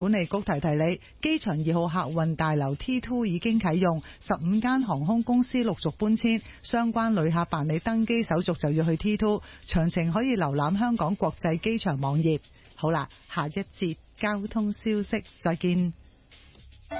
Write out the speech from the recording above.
管理局提你，機場2號客運大樓 T2 已經啟用，15間航空公司陸續搬遷，相關旅客辦理登機手續就要去 T2， 詳情可以瀏覽香港國際機場網頁。好啦，下一節交通消息再見。